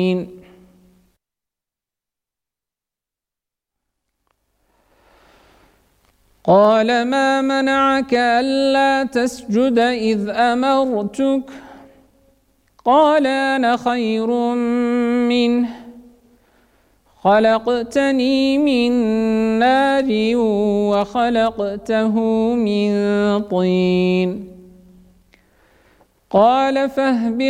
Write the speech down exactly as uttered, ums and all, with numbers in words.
قال ما منعك ألا تسجد إذ أمرتك قال أنا خير منه خلقتني من نار وخلقته من طين قال فاهبط